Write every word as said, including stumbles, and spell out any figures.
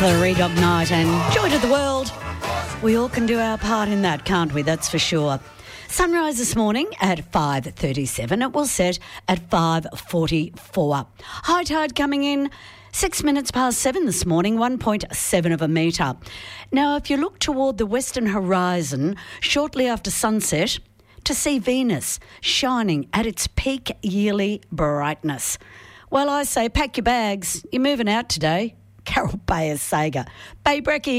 for the Redog Night and joy to the world. We all can do our part in that, can't we? That's for sure. Sunrise this morning at five thirty-seven. It will set at five forty-four. High tide coming in six minutes past seven this morning, one point seven of a metre. Now, if you look toward the western horizon shortly after sunset, to see Venus shining at its peak yearly brightness. Well, I say pack your bags. You're moving out today. Carol Bayer Sager. Bay Brekkie.